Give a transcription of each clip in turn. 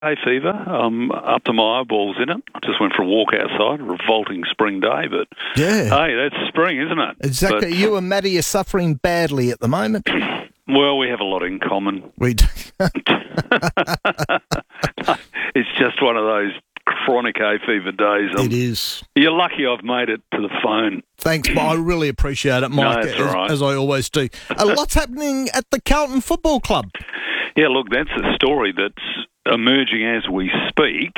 Hay fever. I'm up to my eyeballs in it. I just went for a walk outside, a revolting spring day, but Yeah. hey, that's spring, isn't it? Exactly. But, You and Maddie are suffering badly at the moment. well, we have a lot in common. We do. It's just one of those chronic hay fever days. It is. You're lucky I've made it to the phone. Thanks, I really appreciate it, Mike, that's all right. as I always do. A lot's happening at the Carlton Football Club. Yeah, look, that's a story that's emerging as we speak.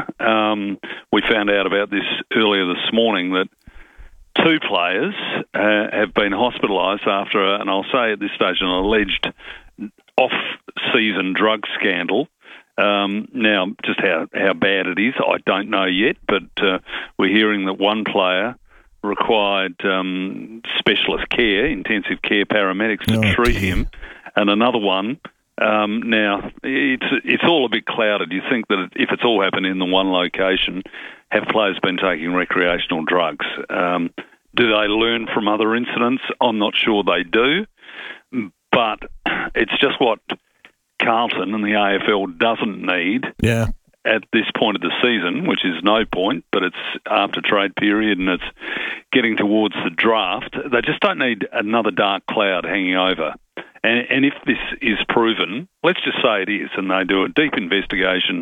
We found out about this earlier this morning that 2 players have been hospitalised after, and I'll say at this stage, an alleged off-season drug scandal. Now, just how bad it is, I don't know yet, but we're hearing that one player required specialist care, intensive care paramedics to treat him, and another one. Now, it's all a bit clouded. You think that if it's all happened in the one location, have players been taking recreational drugs? Do they learn from other incidents? I'm not sure they do, but it's just what Carlton and the AFL doesn't need at this point of the season, which is no point, but it's after trade period and it's getting towards the draft. They just don't need another dark cloud hanging over. And if this is proven, let's just say it is, and they do a deep investigation,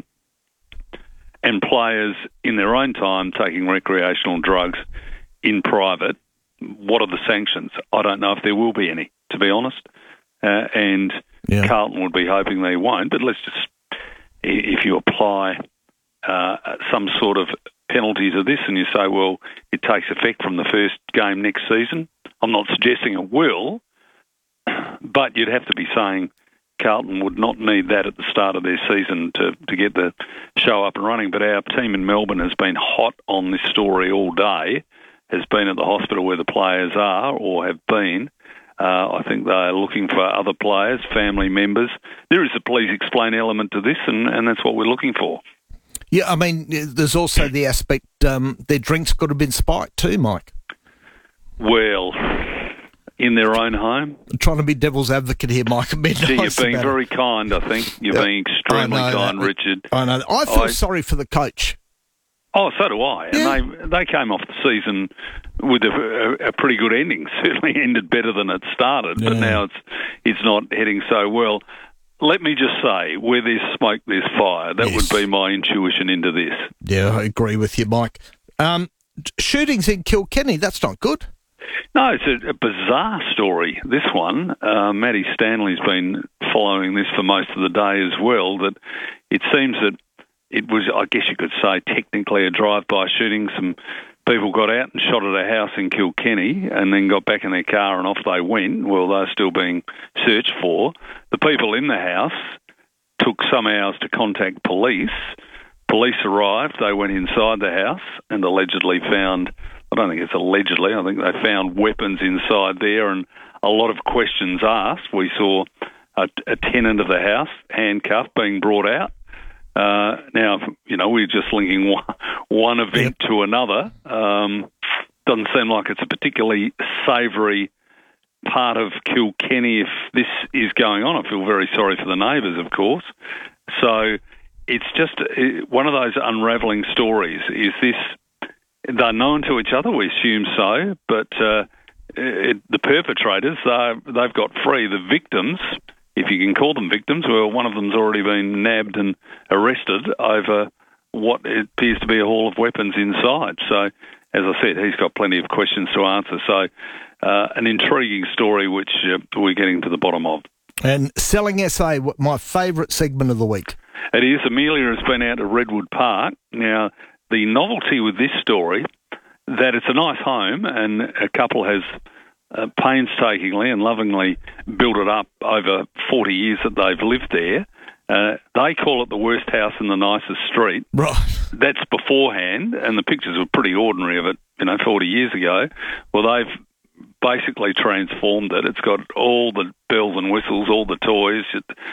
and players in their own time taking recreational drugs in private, what are the sanctions? I don't know if there will be any, to be honest. Carlton would be hoping they won't, but let's just, if you apply some sort of penalty to this and you say, well, it takes effect from the first game next season, I'm not suggesting it will, but you'd have to be saying Carlton would not need that at the start of their season to get the show up and running. But our team in Melbourne has been hot on this story all day, has been at the hospital where the players are or have been. I think they're looking for other players, family members. There is a please explain element to this, and that's what we're looking for. Yeah, I mean, there's also the aspect their drinks could have been spiked too, Mike. Well, in their own home. I'm trying to be devil's advocate here, Mike. You're being very kind, I think. You're being extremely kind, Richard. I know. I feel sorry for the coach. Oh, so do I. Yeah. And they came off the season with a pretty good ending. Certainly ended better than it started, but now it's not heading so well. Let me just say, where there's smoke, there's fire. That would be my intuition into this. Yeah, I agree with you, Mike. Shootings in Kilkenny, that's not good. No, it's a bizarre story, this one. Maddie Stanley's been following this for most of the day as well, that it seems that it was, I guess you could say, technically a drive-by shooting. Some people got out and shot at a house in Kilkenny and then got back in their car and off they went. Well, they're still being searched for. The people in the house took some hours to contact police. Police arrived, they went inside the house and allegedly found, I don't think it's allegedly, I think they found weapons inside there and a lot of questions asked. We saw a tenant of the house handcuffed being brought out. Now, we're just linking one event to another. Doesn't seem like it's a particularly savoury part of Kilkenny if this is going on. I feel very sorry for the neighbours, of course. So it's just one of those unravelling stories. Is this, they're known to each other, we assume so, but the perpetrators, they've got free. The victims, if you can call them victims, well, one of them's already been nabbed and arrested over what appears to be a haul of weapons inside. So, as I said, he's got plenty of questions to answer. So, an intriguing story which we're getting to the bottom of. And Selling SA, my favourite segment of the week. It is. Amelia has been out to Redwood Park. Now, the novelty with this story, that it's a nice home and a couple has painstakingly and lovingly built it up over 40 years that they've lived there. They call it the worst house in the nicest street. Right. That's beforehand, and the pictures were pretty ordinary of it, 40 years ago. Well, they've basically transformed it. It's got all the bells and whistles, all the toys,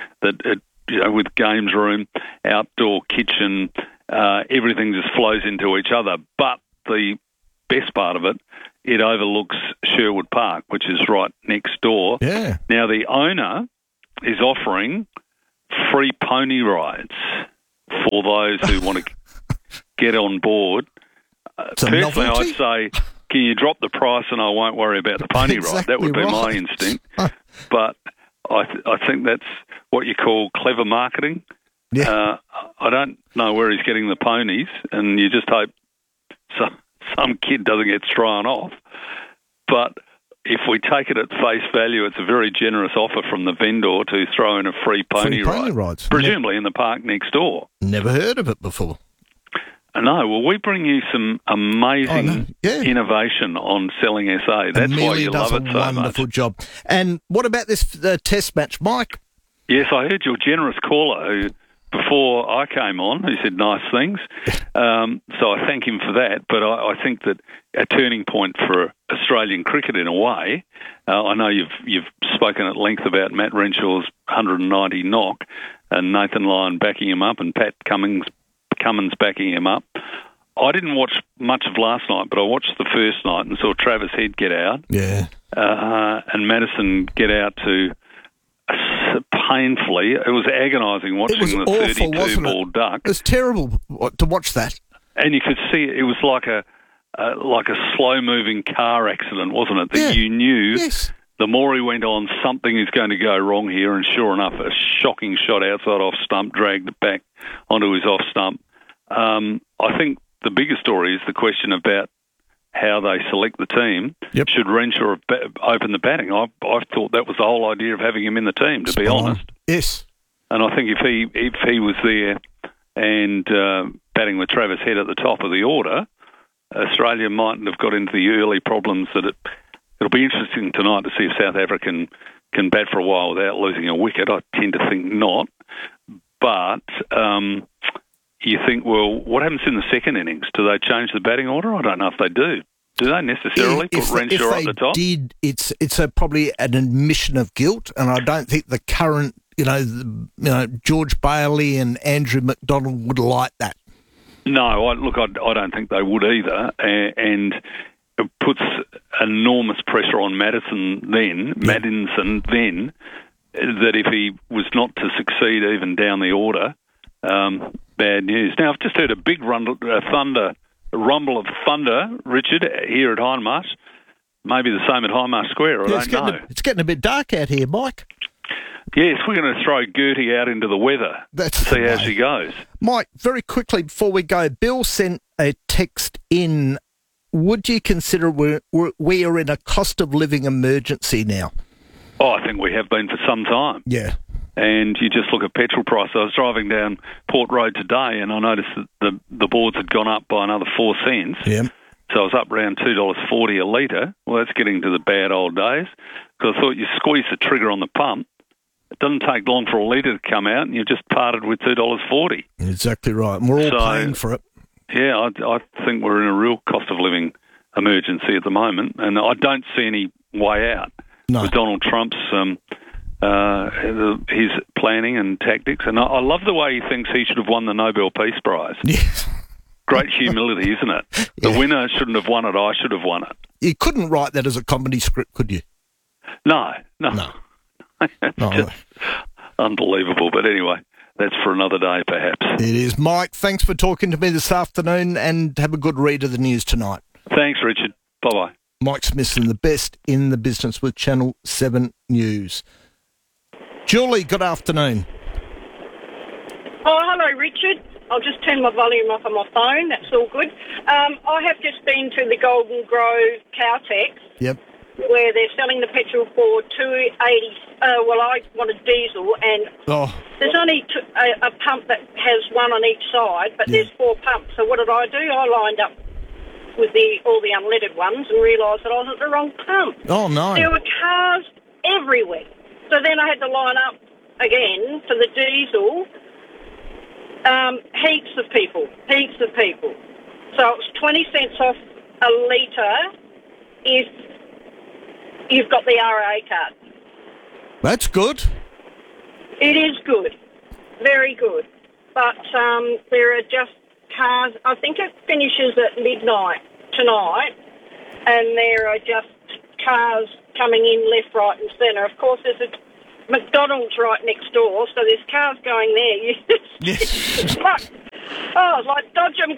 with games room, outdoor kitchen, everything just flows into each other. But the best part of it, it overlooks Sherwood Park, which is right next door. Yeah. Now, the owner is offering free pony rides for those who want to get on board. Personally, I'd say, can you drop the price and I won't worry about the pony ride? That would be my instinct. But I think that's what you call clever marketing. Yeah. I don't know where he's getting the ponies, and you just hope some kid doesn't get thrown off. But if we take it at face value, it's a very generous offer from the vendor to throw in a free pony ride, rides. presumably in the park next door. Never heard of it before. No, well, we bring you some amazing innovation on Selling SA. That's why you love it so much. Does a wonderful job. And what about this test match, Mike? Yes, I heard your generous caller who, before I came on, who said nice things. So I thank him for that. But I think that a turning point for Australian cricket in a way. I know you've spoken at length about Matt Renshaw's 190 knock and Nathan Lyon backing him up and Pat Cummins backing him up. I didn't watch much of last night, but I watched the first night and saw Travis Head get out. Yeah. And Madison get out to painfully. It was agonising watching the 32-ball duck. It was terrible to watch that. And you could see it was like a slow-moving car accident, wasn't it? That you knew the more he went on, something is going to go wrong here. And sure enough, a shocking shot outside off stump dragged it back onto his off stump. I think the bigger story is the question about how they select the team. Yep. Should Renshaw open the batting? I thought that was the whole idea of having him in the team, to be honest. Yes. And I think if he was there and batting with Travis Head at the top of the order, Australia mightn't have got into the early problems that it'll be interesting tonight to see if South Africa can bat for a while without losing a wicket. I tend to think not. But you think, well, what happens in the second innings? Do they change the batting order? I don't know if they do. Do they necessarily put Renshaw at the top? If they did, it's probably an admission of guilt, and I don't think the current, George Bailey and Andrew McDonald would like that. No, I don't think they would either, and it puts enormous pressure on Madison then, that if he was not to succeed even down the order, bad news. Now, I've just heard a big rumble of thunder, Richard, here at Hindmarsh. Maybe the same at Hindmarsh Square, I don't know. It's getting a bit dark out here, Mike. Yes, we're going to throw Gertie out into the weather to see how she goes. Mike, very quickly before we go, Bill sent a text in. Would you consider we are in a cost of living emergency now? Oh, I think we have been for some time. Yeah. And you just look at petrol prices. I was driving down Port Road today and I noticed that the boards had gone up by another 4 cents. Yeah. So I was up around $2.40 a litre. Well, that's getting to the bad old days. Because I thought you squeeze the trigger on the pump, it doesn't take long for a litre to come out and you've just parted with $2.40. Exactly right. And we're all paying for it. Yeah, I think we're in a real cost of living emergency at the moment. And I don't see any way out with Donald Trump's his planning and tactics. And I love the way he thinks he should have won the Nobel Peace Prize. Yes. Great humility, isn't it? The winner shouldn't have won it, I should have won it. You couldn't write that as a comedy script, could you? No. Just unbelievable. But anyway, that's for another day, perhaps. It is. Mike, thanks for talking to me this afternoon and have a good read of the news tonight. Thanks, Richard. Bye-bye. Mike Smithson, the best in the business with Channel 7 News. Julie, good afternoon. Oh, hello, Richard. I'll just turn my volume off on my phone. That's all good. I have just been to the Golden Grove Caltex. Yep. Where they're selling the petrol for $2.80. Well, I want a diesel, and there's only a pump that has one on each side, but there's 4 pumps. So what did I do? I lined up with all the unleaded ones and realised that I was at the wrong pump. Oh, no. There were cars everywhere. So then I had to line up again for the diesel. Heaps of people. So it was 20 cents off a litre if you've got the RA card. That's good. It is good. Very good. But there are just cars. I think it finishes at midnight tonight, and there are just cars coming in left, right and centre. Of course, there's a McDonald's right next door, so there's cars going there. Yes. It's like Dodgem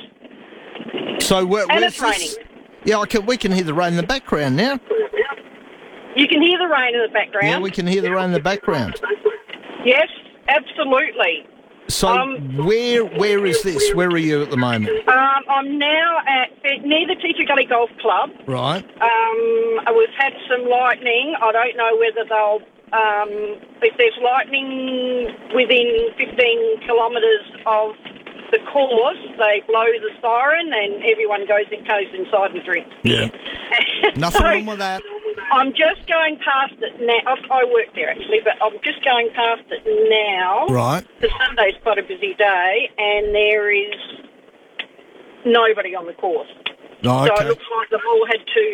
cars. So and it's raining. Yeah, we can hear the rain in the background now. You can hear the rain in the background. Yeah, we can hear the rain in the background. Yes, absolutely. So where is this? Where are you at the moment? I'm now near the Teacher Gully Golf Club. Right. We've had some lightning. I don't know whether they'll... if there's lightning within 15 kilometres of the course, they blow the siren and everyone goes inside and drinks. Yeah. Nothing wrong with that. I'm just going past it now. I work there, actually, but I'm just going past it now. Right. The Sunday's quite a busy day, and there is nobody on the course. Oh, okay. So it looks like they've all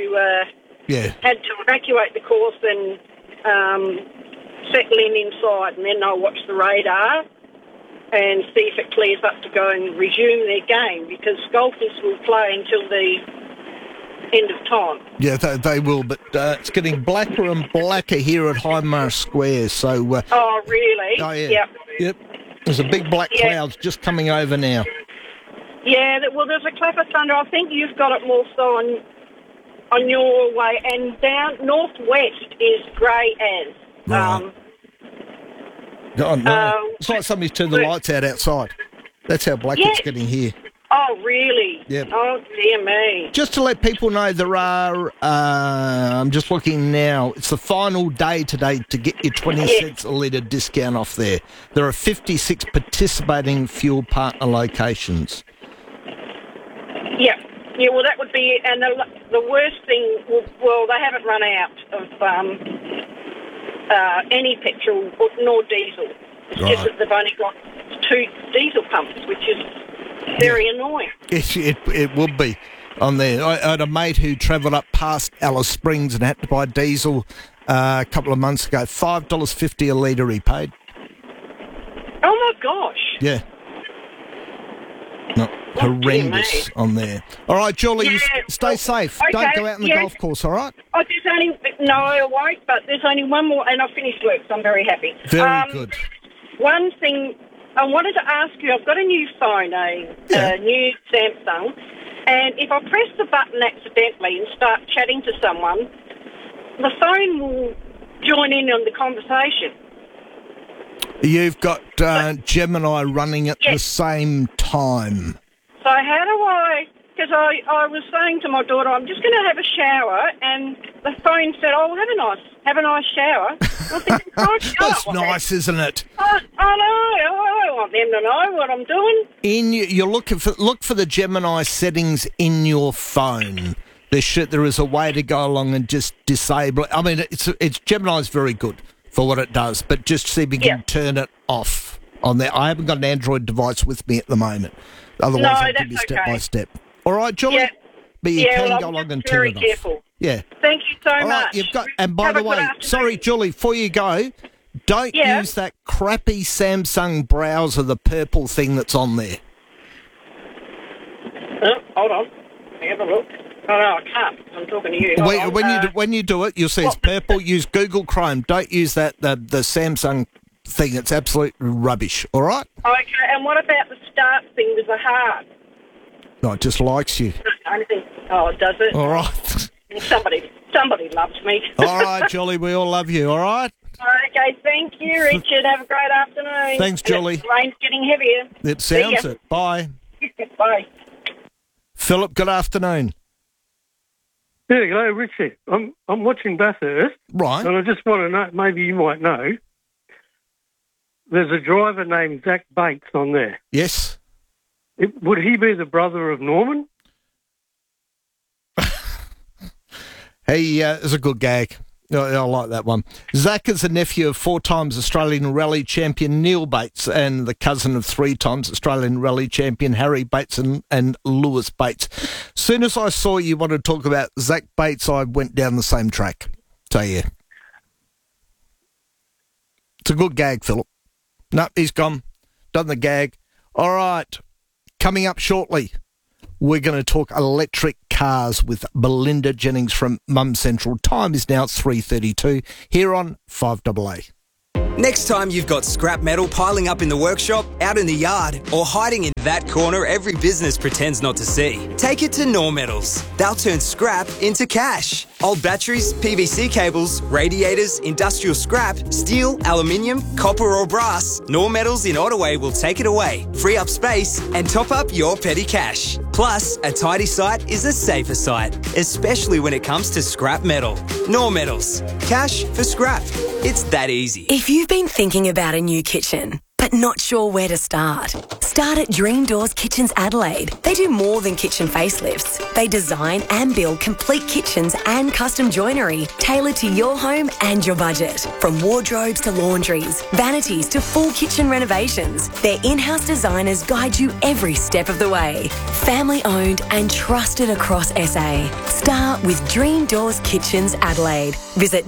had to evacuate the course and settle inside, and then they'll watch the radar and see if it clears up to go and resume their game, because golfers will play until the end of time. Yeah, they will, but it's getting blacker and blacker here at Hindmarsh Square, so... oh, really? Oh, yeah. Yep. There's a big black cloud just coming over now. Yeah, well, there's a clap of thunder. I think you've got it more so on your way, and down northwest is grey as. Right. Oh, no. It's like somebody's turned the lights out outside. That's how black it's getting here. Oh, really? Yep. Oh, dear me. Just to let people know, there are, I'm just looking now, it's the final day today to get your 20 cents a litre discount off there. There are 56 participating fuel partner locations. Yeah. Yeah, well, that would be it. And the worst thing, well, they haven't run out of any petrol nor diesel. It's just that they've only got 2 diesel pumps, which is very annoying. It would be on there. I had a mate who travelled up past Alice Springs and had to buy diesel a couple of months ago. $5.50 a litre he paid. Oh, my gosh. Yeah. No, horrendous on there. All right, Julie, you stay safe. Okay, don't go out on the golf course, all right? Oh, no, I won't, but there's only one more, and I've finished work, so I'm very happy. Very good. One thing I wanted to ask you, I've got a new phone, a new Samsung, and if I press the button accidentally and start chatting to someone, the phone will join in on the conversation. You've got Gemini running at the same time. So how do I... Because I was saying to my daughter, I'm just going to have a shower, and the phone said, oh, have a nice shower. I think, that's nice, isn't it? I know. I don't want them to know what I'm doing. You're looking look for the Gemini settings in your phone. There is a way to go along and just disable it. I mean, it's Gemini's very good for what it does, but just see if you can turn it off on there. I haven't got an Android device with me at the moment. Otherwise, I'll give you step by step. All right, Julie? Yeah. But you can go along and turn it off. Very careful. Yeah. Thank you so much. And by the way, sorry, Julie, before you go, don't use that crappy Samsung browser, the purple thing that's on there. Hold on. Have a look. Oh, no, I can't. I'm talking to you. When you do it, you'll see it's purple. Use Google Chrome. Don't use the Samsung thing. It's absolute rubbish. All right? Okay, and what about the start thing with the heart? No, it just likes you. Oh, does it? All right. Somebody loves me. All right, Julie, we all love you, all right? Okay, thank you, Richard. Have a great afternoon. Thanks, Julie. The rain's getting heavier. It sounds it. Bye. Bye. Philip, good afternoon. Yeah, hello, Richard. I'm watching Bathurst. Right. And I just want to know, maybe you might know, there's a driver named Zach Bates on there. Yes. Would he be the brother of Norman? He is a good gag. I like that one. Zach is the nephew of 4-time Australian rally champion Neil Bates and the cousin of 3-time Australian rally champion Harry Bates and Lewis Bates. Soon as I saw you want to talk about Zach Bates, I went down the same track. So, yeah. It's a good gag, Philip. No, he's gone. Done the gag. All right. Coming up shortly, we're going to talk electric cars with Belinda Jennings from Mum Central. Time is now 3:32 here on 5AA. Next time you've got scrap metal piling up in the workshop, out in the yard, or hiding in that corner every business pretends not to see, take it to Nor Metals. They'll turn scrap into cash. Old batteries, PVC cables, radiators, industrial scrap, steel, aluminium, copper or brass, Nor Metals in Ottaway will take it away, free up space and top up your petty cash. Plus, a tidy site is a safer site, especially when it comes to scrap metal. Nor Metals. Cash for scrap. It's that easy. If you've been thinking about a new kitchen, but not sure where to start at Dream Doors Kitchens Adelaide. They do more than kitchen facelifts. They design and build complete kitchens and custom joinery tailored to your home and your budget. From wardrobes to laundries, vanities to full kitchen renovations, their in-house designers guide you every step of the way. Family owned and trusted across SA. Start with Dream Doors Kitchens Adelaide. Visit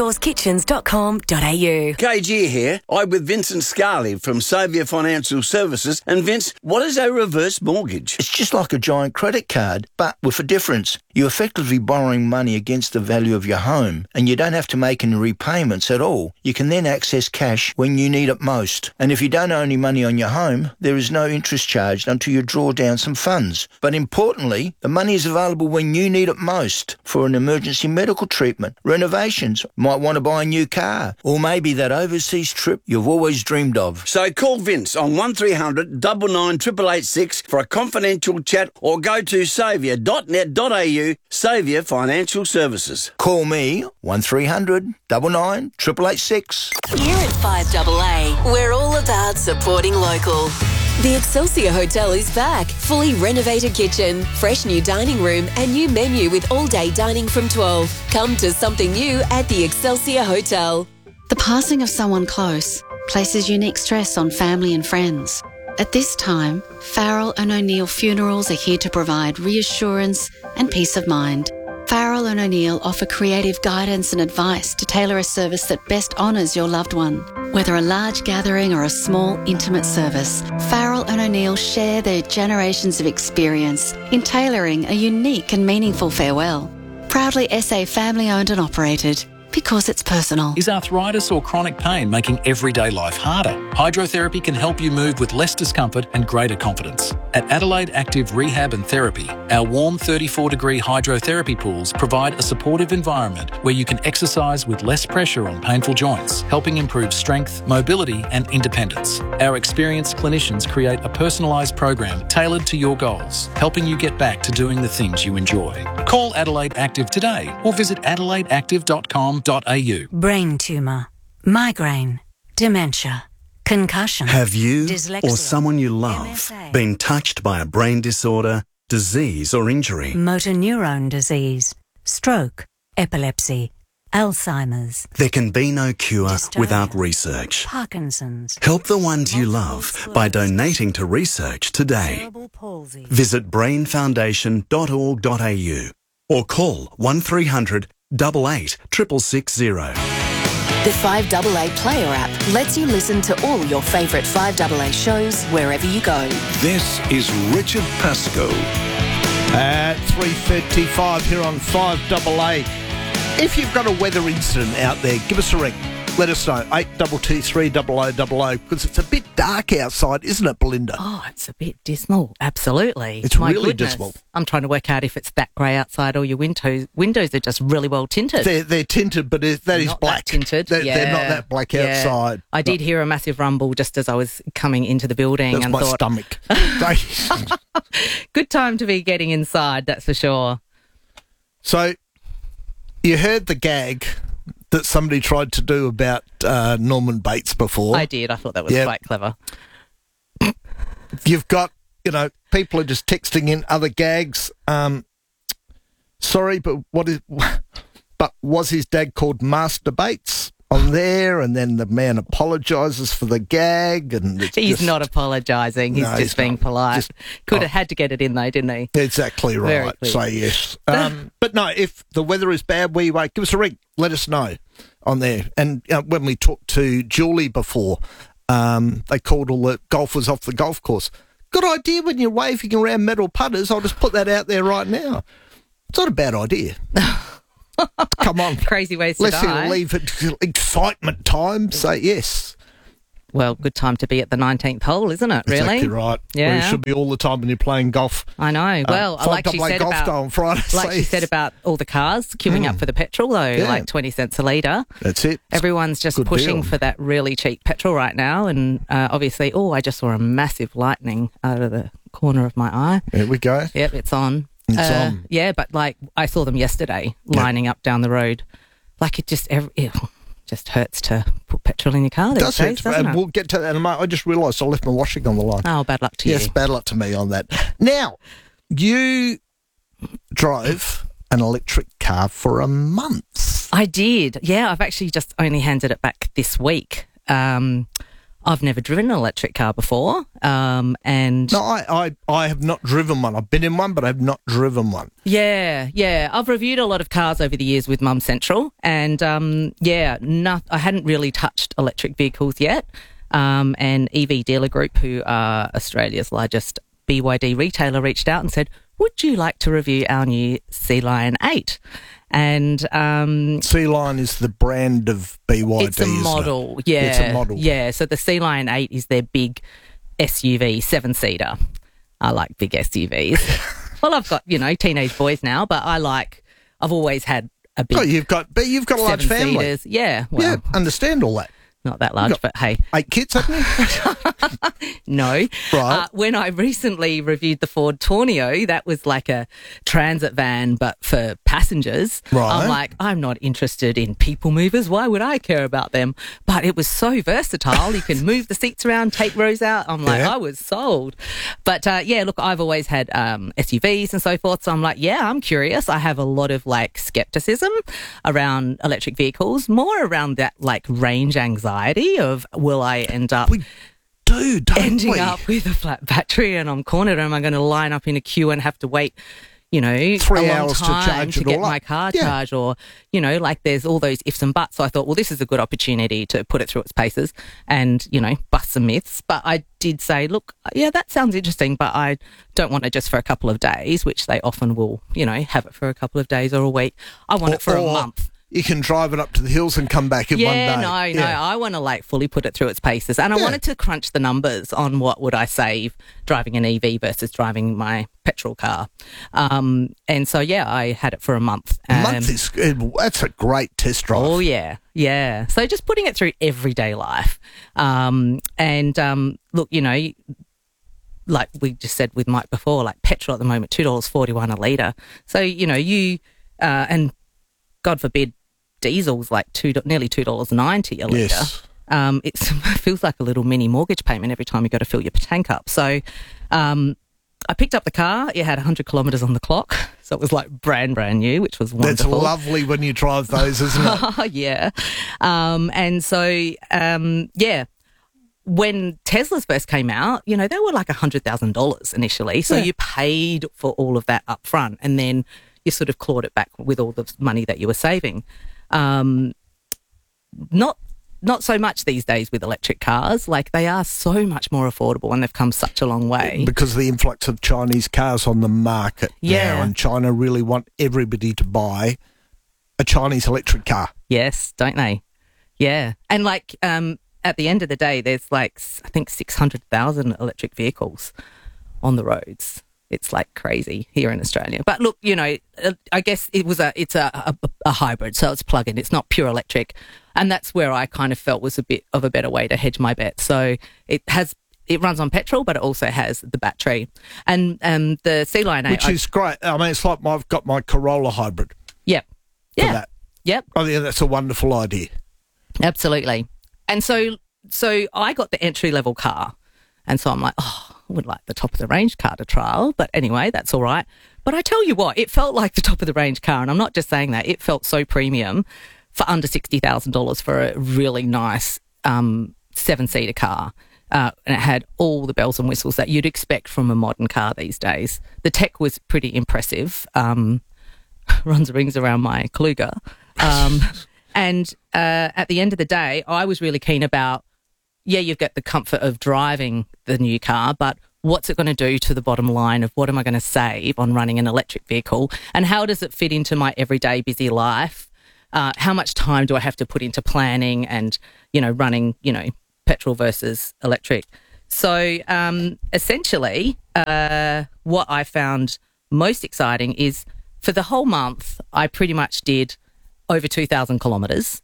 dreamdoorskitchens.com.au. KG here. I'm with Vincent Scarley from Saviour Financial Services. And Vince, what is a reverse mortgage? It's just like a giant credit card, but with a difference. You're effectively borrowing money against the value of your home, and you don't have to make any repayments at all. You can then access cash when you need it most. And if you don't owe any money on your home, there is no interest charged until you draw down some funds. But importantly, the money is available when you need it most for an emergency medical treatment, renovations, might want to buy a new car, or maybe that overseas trip you've always dreamed of. So call Vince on 1300 99 886 for a confidential chat, or go to saviour.net.au. Saviour Financial Services. Call me 1300 99 886. Here at 5AA, we're all about supporting local. The Excelsior Hotel is back. Fully renovated kitchen, fresh new dining room and new menu with all-day dining from 12. Come to something new at the Excelsior Hotel. The passing of someone close places unique stress on family and friends. At this time, Farrell and O'Neill Funerals are here to provide reassurance and peace of mind. Farrell and O'Neill offer creative guidance and advice to tailor a service that best honours your loved one. Whether a large gathering or a small, intimate service, Farrell and O'Neill share their generations of experience in tailoring a unique and meaningful farewell. Proudly SA family-owned and operated. Because it's personal. Is arthritis or chronic pain making everyday life harder? Hydrotherapy can help you move with less discomfort and greater confidence. At Adelaide Active Rehab and Therapy, our warm 34-degree hydrotherapy pools provide a supportive environment where you can exercise with less pressure on painful joints, helping improve strength, mobility and independence. Our experienced clinicians create a personalised program tailored to your goals, helping you get back to doing the things you enjoy. Call Adelaide Active today or visit adelaideactive.com. Brain tumour, migraine, dementia, concussion. Have you dyslexia, or someone you love MSA, been touched by a brain disorder, disease or injury? motor neurone disease, stroke, epilepsy, Alzheimer's. There can be no cure Dystonia, without research. Parkinson's. Help the ones you love by donating to research today. Cerebral palsy. Visit brainfoundation.org.au or call 1300 88 660. The 5AA Player app lets you listen to all your favourite 5AA shows wherever you go. This is Richard Pascoe. At 3:35 here on 5AA. If you've got a weather incident out there, give us a ring. Let us know, 82230000, because it's a bit dark outside, isn't it, Belinda? Oh, it's a bit dismal, absolutely. It's really dismal. I'm trying to work out if it's that grey outside or your windows are just really well tinted. They're tinted, but that is black. Tinted. They're not that black outside. I did hear a massive rumble just as I was coming into the building. That's and my thought, stomach. Good time to be getting inside, that's for sure. So, you heard the gag that somebody tried to do about Norman Bates before. I did. I thought that was quite clever. You've got, people are just texting in other gags. Sorry, but was his dad called Master Bates on there? And then the man apologises for the gag. And he's not apologising. He's just being polite. Could have had to get it in though, didn't he? Exactly right. So yes. But no, if the weather is bad where you are, give us a ring. Let us know on there. And when we talked to Julie before, they called all the golfers off the golf course. Good idea when you're waving around metal putters. I'll just put that out there right now. It's not a bad idea. Come on. Crazy ways to Let's die. leave it excitement time. Say yes. Well, good time to be at the 19th hole, isn't it, really? Exactly right. Yeah. Well, you should be all the time when you're playing golf. I know. Well, like she said golf about, day on Friday. like she said about all the cars queuing up for the petrol, though, Yeah. like 20 cents a litre. That's it. Everyone's just Good pushing deal. for that really cheap petrol right now. And obviously, I just saw a massive lightning out of the corner of my eye. There we go. Yep, it's on. It's on. Yeah, but like I saw them yesterday lining up down the road. Like it just hurts to put petrol in your car these days, doesn't it? We'll get to that in a moment. I just realised I left my washing on the line. Oh, bad luck to you. Yes, bad luck to me on that. Now, you drove an electric car for a month. I did. Yeah, I've actually just only handed it back this week. I've never driven an electric car before, and No, I have not driven one. I've been in one, but I have not driven one. yeah, I've reviewed a lot of cars over the years with Mum Central, and I hadn't really touched electric vehicles yet. And EV Dealer Group, who are Australia's largest BYD retailer, reached out and said, "Would you like to review our new Sea Lion 8?" And Sea Lion is the brand of BYD. it's a model, isn't it? yeah. It's a model. Yeah, so the Sea Lion 8 is their big SUV, 7-seater. I like big SUVs. Well, I've got, teenage boys now, but I've always had a big... Oh, you've got a large family. 7-seaters. Yeah, well, Yeah, understand all that. not that large, but hey. 8 kids, haven't you? No. Right. When I recently reviewed the Ford Tornio, that was like a transit van, but for passengers. Right. I'm like, I'm not interested in people movers. Why would I care about them? But it was so versatile. You can move the seats around, take rows out. I'm like, I was sold. But look, I've always had SUVs and so forth. So I'm like, I'm curious. I have a lot of skepticism around electric vehicles, more around that range anxiety of will I end up... ending up with a flat battery and I'm cornered. Am I going to line up in a queue and have to wait, 3 a long hours to time charge to it get all up? my car Yeah. charged? Or, there's all those ifs and buts. So I thought, well, this is a good opportunity to put it through its paces and, bust some myths. But I did say, look, that sounds interesting, but I don't want it just for a couple of days, which they often will, have it for a couple of days or a week. I want it for a month. You can drive it up to the hills and come back in one day. No. I want to fully put it through its paces. And I wanted to crunch the numbers on what would I save driving an EV versus driving my petrol car. And so, I had it for a month. A month that's a great test drive. Oh, yeah. Yeah. So just putting it through everyday life. Look, like we just said with Mike before, petrol at the moment, $2.41 a litre. So, and God forbid, diesel's nearly $2.90 a litre. Yes. It feels like a little mini mortgage payment every time you go to fill your tank up. So I picked up the car. It had 100 kilometres on the clock. So it was brand new, which was wonderful. That's lovely when you drive those, isn't it? Yeah. And so, when Teslas first came out, they were $100,000 initially. So you paid for all of that up front and then you sort of clawed it back with all the money that you were saving. Not so much these days with electric cars. They are so much more affordable and they've come such a long way. Because of the influx of Chinese cars on the market now, and China really want everybody to buy a Chinese electric car. Yes, don't they? Yeah. And at the end of the day, there's I think 600,000 electric vehicles on the roads. It's crazy here in Australia. But look, I guess it's a hybrid, so it's plug-in. It's not pure electric. And that's where I kind of felt was a bit of a better way to hedge my bet. So it runs on petrol, but it also has the battery. And the Sea Lion 8... Which is great. I mean, it's like I've got my Corolla hybrid. Yep. For that. Yep. I think that's a wonderful idea. Absolutely. And so I got the entry-level car. And so I'm like, I would like the top-of-the-range car to trial. But anyway, that's all right. But I tell you what, it felt like the top-of-the-range car. And I'm not just saying that. It felt so premium for under $60,000 for a really nice 7-seater car. And it had all the bells and whistles that you'd expect from a modern car these days. The tech was pretty impressive. Runs rings around my Kluger. And at the end of the day, I was really keen about, you've got the comfort of driving the new car, but what's it going to do to the bottom line of what am I going to save on running an electric vehicle, and how does it fit into my everyday busy life? How much time do I have to put into planning and, running, petrol versus electric? So essentially, what I found most exciting is for the whole month, I pretty much did over 2,000 kilometres.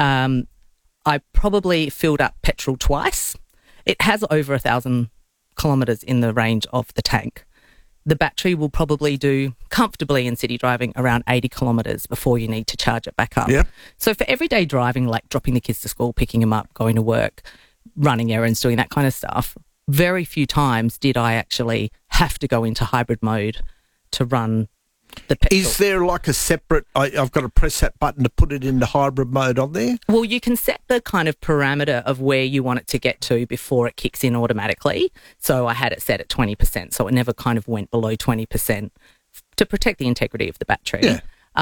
I probably filled up petrol twice. It has over 1,000 kilometres in the range of the tank. The battery will probably do comfortably in city driving around 80 kilometres before you need to charge it back up. Yep. So for everyday driving, like dropping the kids to school, picking them up, going to work, running errands, doing that kind of stuff, very few times did I actually have to go into hybrid mode to run the petrol. Is there like a separate, I've got to press that button to put it into hybrid mode on there? Well, you can set the kind of parameter of where you want it to get to before it kicks in automatically. So I had it set at 20%, so it never kind of went below 20% to protect the integrity of the battery. Yeah.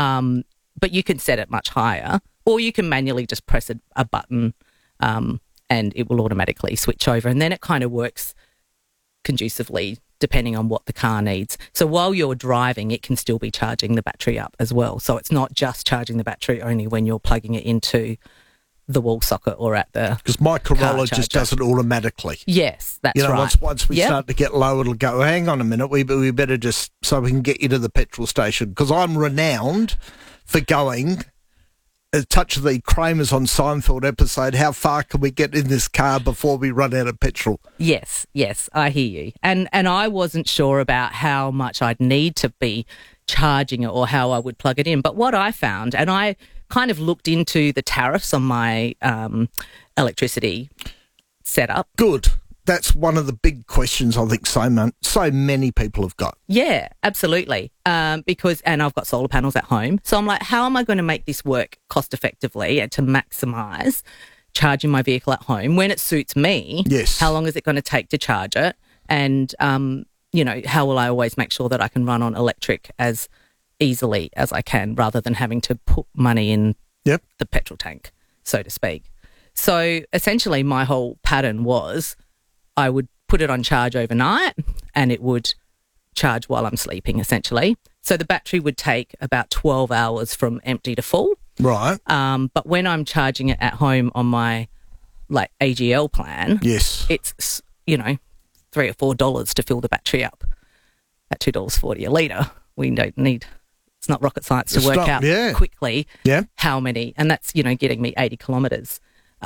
But you can set it much higher, or you can manually just press a button and it will automatically switch over. And then it kind of works conducively depending on what the car needs. So while you're driving, it can still be charging the battery up as well. So it's not just charging the battery only when you're plugging it into the wall socket or at the Because my Corolla just does it automatically. Yes, that's right. Once we start to get low, it'll go, hang on a minute, we better just, so we can get you to the petrol station. Because I'm renowned for going, a touch of the Kramers on Seinfeld episode, how far can we get in this car before we run out of petrol? Yes, I hear you. And I wasn't sure about how much I'd need to be charging it or how I would plug it in. But what I found, and I kind of looked into the tariffs on my electricity setup. Good. That's one of the big questions I think so many people have got. Yeah, absolutely. Because I've got solar panels at home. So I'm like, how am I going to make this work cost effectively and to maximise charging my vehicle at home when it suits me? Yes. How long is it going to take to charge it? And, how will I always make sure that I can run on electric as easily as I can rather than having to put money in the petrol tank, so to speak. So essentially my whole pattern was I would put it on charge overnight and it would charge while I'm sleeping, essentially. So the battery would take about 12 hours from empty to full. Right. But when I'm charging it at home on my AGL plan, yes, it's, $3 or $4 to fill the battery up at $2.40 a litre. We don't need, it's not rocket science to work out quickly how many, and that's, getting me 80 kilometres.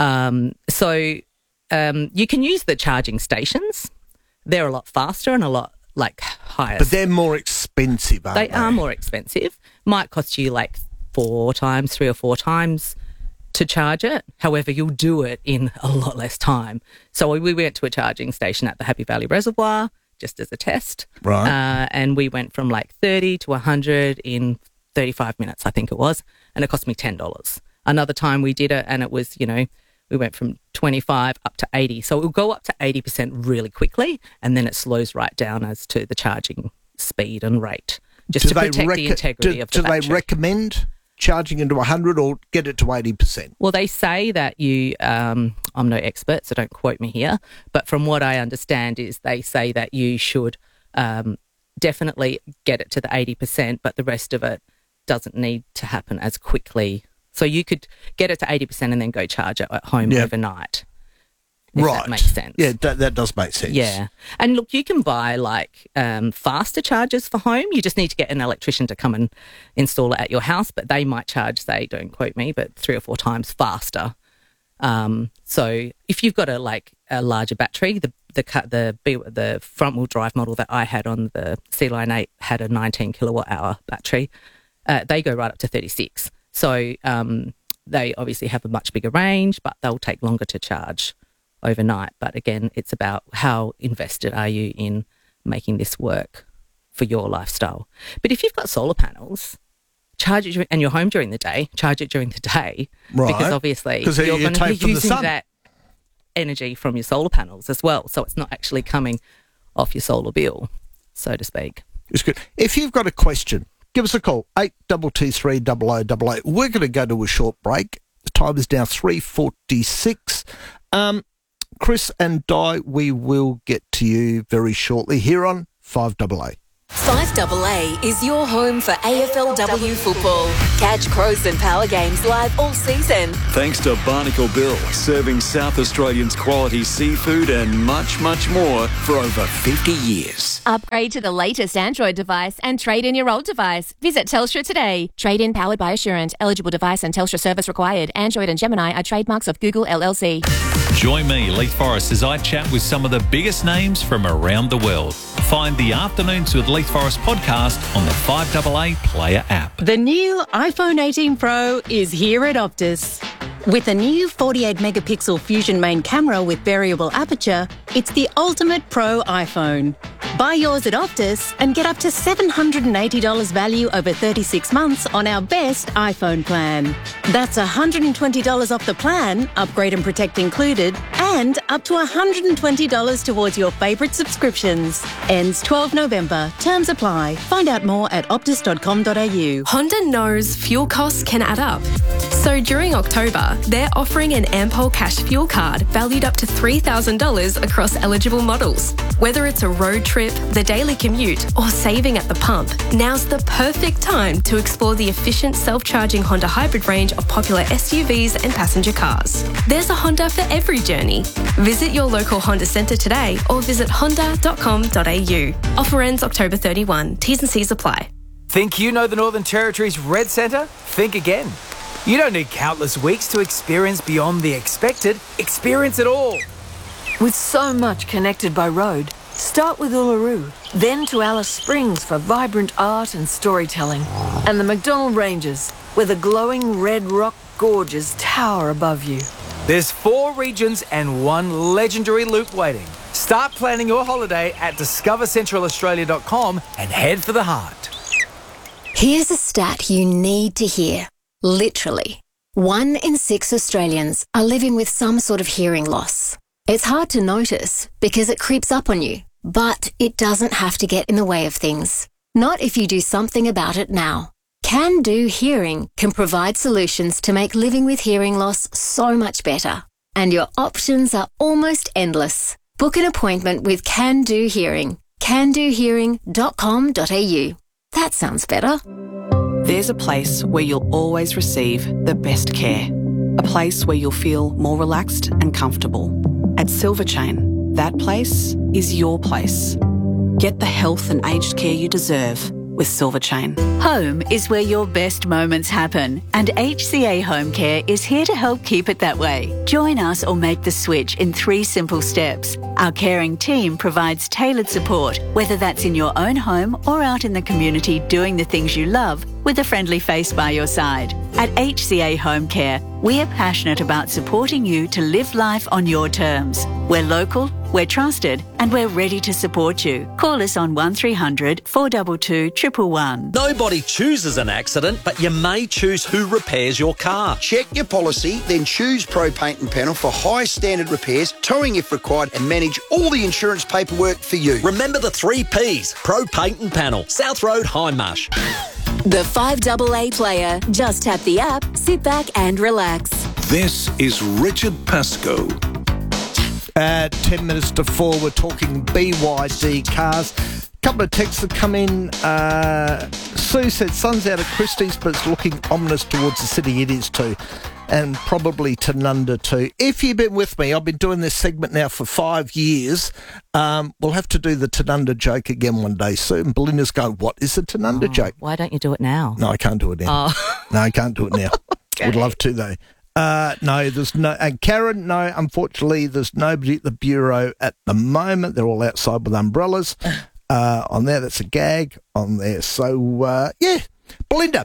You can use the charging stations. They're a lot faster and a lot higher. But they're more expensive, aren't they? They are more expensive. Might cost you 3 or 4 times to charge it. However, you'll do it in a lot less time. So we went to a charging station at the Happy Valley Reservoir just as a test. Right. And we went from 30 to 100 in 35 minutes, I think it was. And it cost me $10. Another time we did it and it was, we went from 25 up to 80. So it will go up to 80% really quickly and then it slows right down as to the charging speed and rate, just to protect the integrity of the battery. Do they recommend charging into 100 or get it to 80%? Well, they say that you, I'm no expert, so don't quote me here, but from what I understand is they say that you should definitely get it to the 80%, but the rest of it doesn't need to happen as quickly. So you could get it to 80% and then go charge it at home overnight. If that makes sense. Yeah, that does make sense. Yeah. And look, you can buy faster chargers for home. You just need to get an electrician to come and install it at your house, but they might charge, say, don't quote me, but 3 or 4 times faster. So if you've got a larger battery, the front wheel drive model that I had on the C-Line 8 had a 19 kilowatt hour battery. They go right up to 36. So they obviously have a much bigger range, but they'll take longer to charge overnight. But again, it's about how invested are you in making this work for your lifestyle. But if you've got solar panels, charge it and you're home during the day, charge it during the day. Right. Because obviously you're going to be using that energy from your solar panels as well. So it's not actually coming off your solar bill, so to speak. It's good. If you've got a question, give us a call, 8223 0088. We're going to go to a short break. The time is now 3:46. Chris and Di, we will get to you very shortly here on 5AA. 5AA is your home for AFLW football. Catch Crows and Power games live all season. Thanks to Barnacle Bill, serving South Australians quality seafood and much, much more for over 50 years. Upgrade to the latest Android device and trade in your old device. Visit Telstra today. Trade in powered by Assurant. Eligible device and Telstra service required. Android and Gemini are trademarks of Google LLC. Join me, Leith Forrest, as I chat with some of the biggest names from around the world. Find the Afternoons with Leith Forrest podcast on the 5AA Player app. The new iPhone 18 Pro is here at Optus. With a new 48-megapixel Fusion main camera with variable aperture, it's the ultimate pro iPhone. Buy yours at Optus and get up to $780 value over 36 months on our best iPhone plan. That's $120 off the plan, upgrade and protect included, and up to $120 towards your favourite subscriptions. Ends 12 November. Terms apply. Find out more at optus.com.au. Honda knows fuel costs can add up. So during October, they're offering an Ampol Cash fuel card valued up to $3,000 across eligible models. Whether it's a road trip, the daily commute, or saving at the pump, now's the perfect time to explore the efficient self-charging Honda hybrid range of popular SUVs and passenger cars. There's a Honda for every journey. Visit your local Honda centre today or visit honda.com.au. Offer ends October 31. T's and C's apply. Think you know the Northern Territory's Red Centre? Think again. You don't need countless weeks to experience beyond the expected. Experience it all. With so much connected by road, start with Uluru, then to Alice Springs for vibrant art and storytelling, and the McDonnell Ranges, where the glowing red rock gorges tower above you. There's 4 regions and 1 legendary loop waiting. Start planning your holiday at discovercentralaustralia.com and head for the heart. Here's a stat you need to hear. Literally, 1 in 6 Australians are living with some sort of hearing loss. It's hard to notice because it creeps up on you, but it doesn't have to get in the way of things. Not if you do something about it now. Can Do Hearing can provide solutions to make living with hearing loss so much better. And your options are almost endless. Book an appointment with Can Do Hearing. candohearing.com.au. That sounds better. There's a place where you'll always receive the best care. A place where you'll feel more relaxed and comfortable. At Silverchain, that place is your place. Get the health and aged care you deserve with Silverchain. Home is where your best moments happen, and HCA Home Care is here to help keep it that way. Join us or make the switch in 3 simple steps. Our caring team provides tailored support, whether that's in your own home or out in the community doing the things you love with a friendly face by your side. At HCA Home Care, we are passionate about supporting you to live life on your terms. We're local, we're trusted, and we're ready to support you. Call us on 1300 422 111. Nobody chooses an accident, but you may choose who repairs your car. Check your policy, then choose Pro Paint and Panel for high standard repairs, towing if required, and manage all the insurance paperwork for you. Remember the 3 Ps. Pro Paint and Panel. South Road, Hindmarsh. The 5AA Player. Just tap the app, sit back and relax. This is Richard Pascoe. 10 minutes to 4, we're talking BYD cars. Couple of texts that come in. Sue said, sun's out at Christie's, but it's looking ominous towards the city. It is too. And probably Tanunda too. If you've been with me, I've been doing this segment now for 5 years. We'll have to do the Tanunda joke again one day soon. Belinda's going, what is a Tanunda joke? Why don't you do it now? No, I can't do it now. Oh. No, I can't do it now. Okay. Would love to though. No, there's no. And Karen, no, unfortunately, there's nobody at the bureau at the moment. They're all outside with umbrellas. On there, that's a gag on there. So, yeah. Belinda,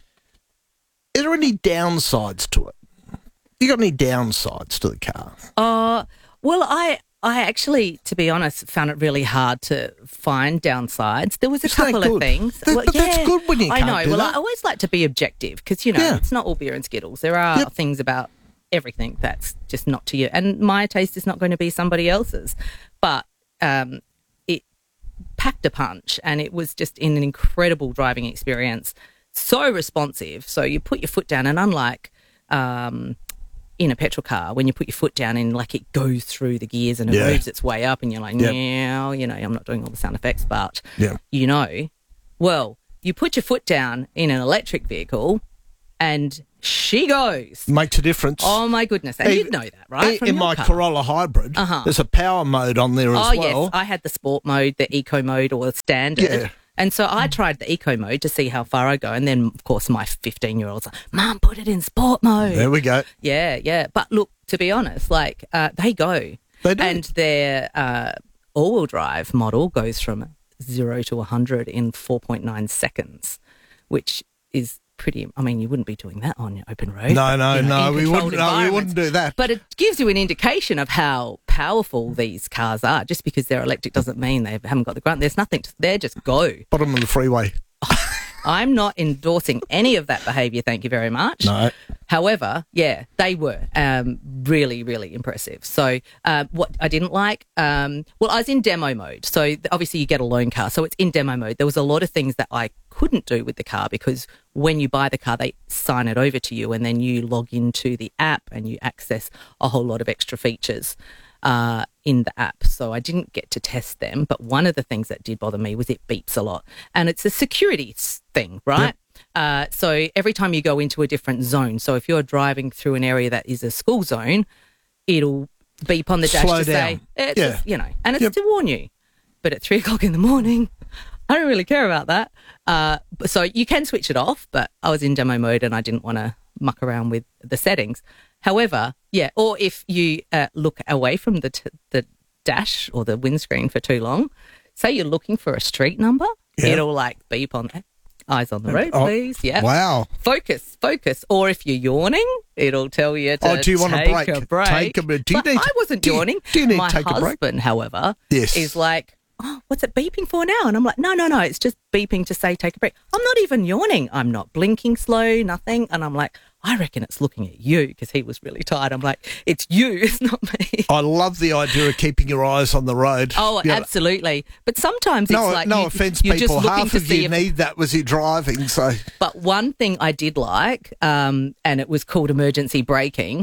is there any downsides to it? You got any downsides to the car? Well, I actually, to be honest, found it really hard to find downsides. There was a couple of things. But that's good when you can't I know. do Well, that. I always like to be objective because, you know, it's not all beer and Skittles. There are things about everything that's just not to you. And my taste is not going to be somebody else's. But it packed a punch and it was just an incredible driving experience. So responsive. So you put your foot down and unlike... in a petrol car, when you put your foot down and like it goes through the gears and it moves its way up and you're like, meow, you know, I'm not doing all the sound effects, but, you know, well, you put your foot down in an electric vehicle and she goes. Makes a difference. Oh, my goodness. And you'd know that, right? From In your my car. Corolla Hybrid, there's a power mode on there as well. Oh, yes. I had the sport mode, the eco mode or the standard. Yeah. And so I tried the eco mode to see how far I go. And then, of course, my 15-year-old's like, Mum, put it in sport mode. There we go. Yeah. But look, to be honest, like they go. They do. And their all-wheel drive model goes from 0 to 100 in 4.9 seconds, which is pretty. I mean, you wouldn't be doing that on your open road. No, we wouldn't do that. But it gives you an indication of how powerful these cars are. Just because they're electric doesn't mean they haven't got the grunt. There's nothing. They just go. Bottom of the freeway. I'm not endorsing any of that behaviour, thank you very much. No. However, yeah, they were really, really impressive. So what I didn't like, well, I was in demo mode. So obviously you get a loan car, so it's in demo mode. There was a lot of things that I couldn't do with the car because when you buy the car, they sign it over to you and then you log into the app and you access a whole lot of extra features in the app. So I didn't get to test them, but one of the things that did bother me was it beeps a lot. And it's a security thing, right? Yep. So every time you go into a different zone, so if you're driving through an area that is a school zone, it'll beep on the dash to say, it's you know, and it's to warn you. But at 3 o'clock in the morning, I don't really care about that. So you can switch it off, but I was in demo mode and I didn't want to muck around with the settings. However, or if you look away from the dash or the windscreen for too long, say you're looking for a street number, it'll like beep on that. Eyes on the road, please. Yeah. Wow. Focus. Or if you're yawning, it'll tell you to do you want take a break? Take a break. I wasn't yawning. Do you need My to take a break? husband, however, Yes. is like, oh, what's it beeping for now? And I'm like, no, it's just beeping to say take a break. I'm not even yawning. I'm not blinking slow, nothing. And I'm like, I reckon it's looking at you because he was really tired. I'm like, it's you, it's not me. I love the idea of keeping your eyes on the road. Oh, absolutely. But sometimes it's like... No offence, you're people. just looking Half to of see you need that was you driving, so... But one thing I did like, and it was called emergency braking,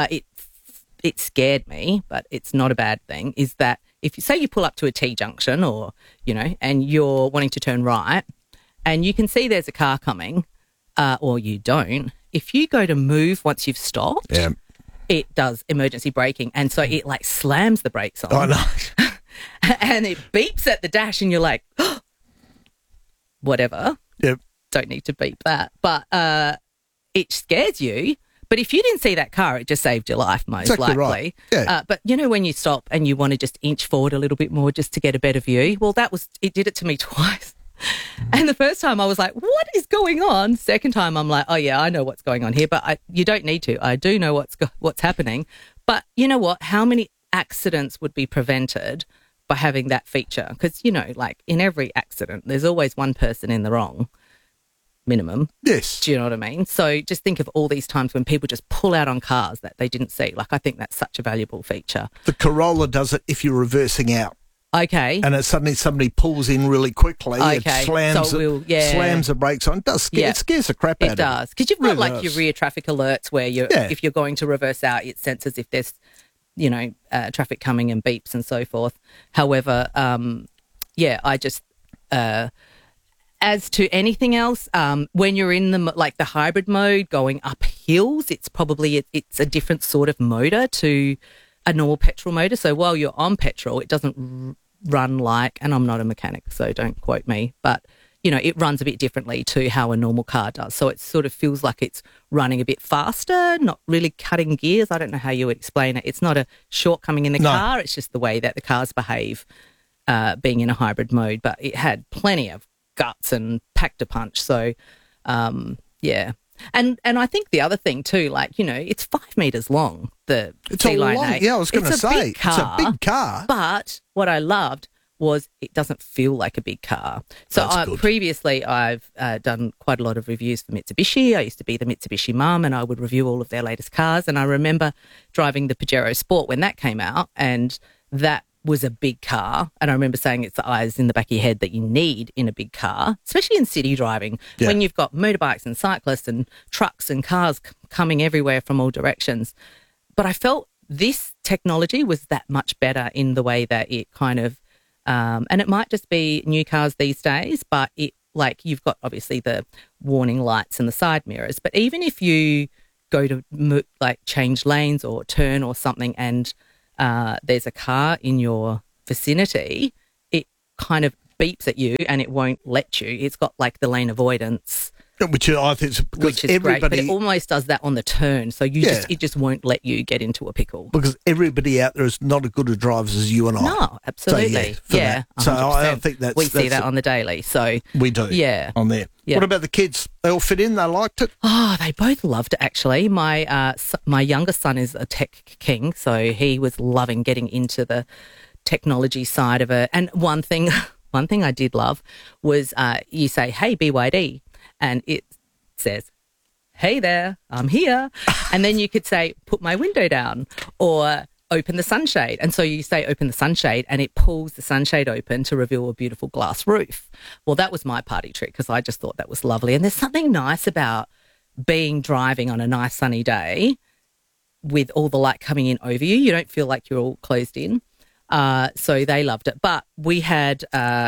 it scared me, but it's not a bad thing, is that if you say you pull up to a T-junction or, you know, and you're wanting to turn right and you can see there's a car coming or you don't, if you go to move once you've stopped, it does emergency braking. And so it like slams the brakes on. Oh, no. And it beeps at the dash and you're like, oh, whatever. Yep. Don't need to beep that. But it scares you. But if you didn't see that car, it just saved your life, most Exactly likely. right. Yeah. But, you know, when you stop and you want to just inch forward a little bit more just to get a better view, well, it did it to me twice. And the first time I was like, what is going on? Second time I'm like, oh, yeah, I know what's going on here, but you don't need to. I do know what's happening. But you know what? How many accidents would be prevented by having that feature? Because, you know, like in every accident, there's always one person in the wrong. Minimum. Yes. Do you know what I mean? So just think of all these times when people just pull out on cars that they didn't see. Like, I think that's such a valuable feature. The Corolla does it if you're reversing out. Okay. And suddenly somebody pulls in really quickly. Okay. It slams, slams the brakes on. It does scare, it scares the crap out of it. It does. Because you've got really like does. your rear traffic alerts where if you're going to reverse out, it senses if there's, you know, traffic coming and beeps and so forth. However, I just... as to anything else, when you're in the hybrid mode going up hills, it's probably it's a different sort of motor to a normal petrol motor. So while you're on petrol, it doesn't run like, and I'm not a mechanic, so don't quote me, but you know, it runs a bit differently to how a normal car does. So it sort of feels like it's running a bit faster, not really cutting gears. I don't know how you would explain it. It's not a shortcoming in the car. It's just the way that the cars behave being in a hybrid mode. But it had plenty of guts and packed a punch. So, yeah. And I think the other thing too, like, you know, it's 5 meters long, the T-Line 8. Yeah, I was going to say, it's a big car. But what I loved was it doesn't feel like a big car. So previously I've done quite a lot of reviews for Mitsubishi. I used to be the Mitsubishi mum and I would review all of their latest cars. And I remember driving the Pajero Sport when that came out, and that was a big car. And I remember saying it's the eyes in the back of your head that you need in a big car, especially in city driving, when you've got motorbikes and cyclists and trucks and cars coming everywhere from all directions. But I felt this technology was that much better in the way that it kind of, and it might just be new cars these days, but it, like, you've got obviously the warning lights and the side mirrors, but even if you go to like change lanes or turn or something and there's a car in your vicinity, it kind of beeps at you and it won't let you. It's got like the lane avoidance. Which I think is because which is great, but it almost does that on the turn, so it just won't let you get into a pickle. Because everybody out there is not as good a drivers as you and I. No, absolutely. So I think we see that on the daily. So we do. Yeah, on there. Yeah. What about the kids? They all fit in. They liked it. Oh, they both loved it. Actually, my youngest son is a tech king, so he was loving getting into the technology side of it. And one thing I did love was you say, "Hey, BYD." And it says, "Hey there, I'm here." And then you could say, "Put my window down," or "Open the sunshade." And so you say, "Open the sunshade," and it pulls the sunshade open to reveal a beautiful glass roof. Well, that was my party trick because I just thought that was lovely. And there's something nice about driving on a nice sunny day with all the light coming in over you. You don't feel like you're all closed in. So they loved it. But we had